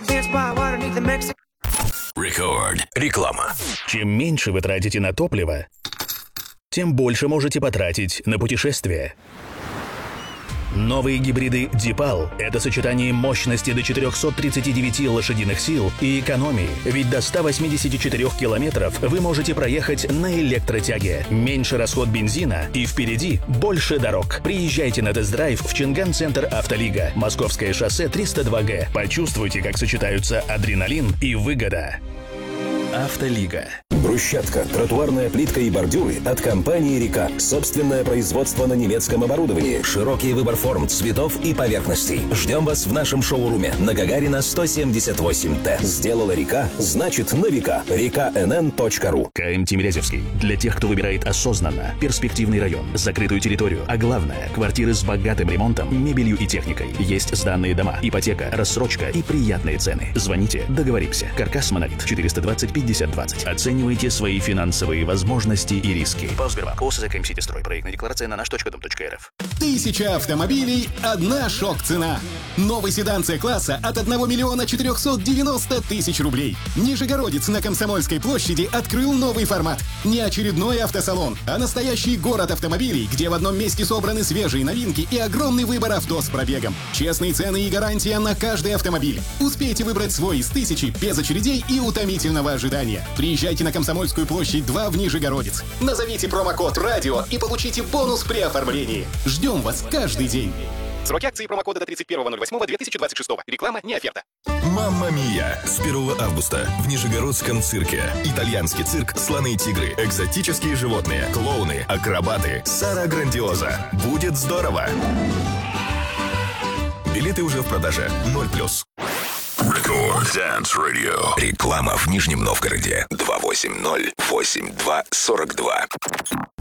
Record. Реклама. Чем меньше вы тратите на топливо, тем больше можете потратить на путешествия. Новые гибриды Deepal – это сочетание мощности до 439 лошадиных сил и экономии, ведь до 184 километров вы можете проехать на электротяге. Меньше расход бензина и впереди больше дорог. Приезжайте на тест-драйв в Чинган-центр «Автолига», Московское шоссе 302Г. Почувствуйте, как сочетаются адреналин и выгода. «Автолига». Брусчатка, тротуарная плитка и бордюры от компании «Река». Собственное производство на немецком оборудовании. Широкий выбор форм, цветов и поверхностей. Ждем вас в нашем шоуруме на Гагарина 178Т. Сделала «Река», значит на века. reka.nn.ru. КМ Тимирязевский. Для тех, кто выбирает осознанно. Перспективный район, закрытую территорию, а главное – квартиры с богатым ремонтом, мебелью и техникой. Есть сданные дома, ипотека, рассрочка и приятные цены. Звоните, договоримся. Каркас Монолит 420 50 20. Оценивайте свои финансовые возможности и риски. ПАО «Сбербанк». ОСЗ «КМ-Сити-Строй». Проектная декларация на наш.дом.рф. 1000 автомобилей, одна шок-цена. Новый седан С-класса от 1 миллиона 490 тысяч рублей. Нижегородец на Комсомольской площади открыл новый формат. Не очередной автосалон, а настоящий город автомобилей, где в одном месте собраны свежие новинки и огромный выбор авто с пробегом. Честные цены и гарантия на каждый автомобиль. Успейте выбрать свой из 1000 без очередей и утомительного ожидания. Приезжайте на Комсомольскую площадь 2 в Нижегородец. Назовите промокод «Радио» и получите бонус при оформлении. Ждем вас каждый день. Сроки акции промокода до 31.08.2026. Реклама не оферта. «Мамма Мия» с 1 августа в Нижегородском цирке. Итальянский цирк, слоны и тигры, экзотические животные, клоуны, акробаты, Сара Грандиоза. Будет здорово! Билеты уже в продаже. 0+. Record Dance Radio. Реклама в Нижнем Новгороде. 280-82-42.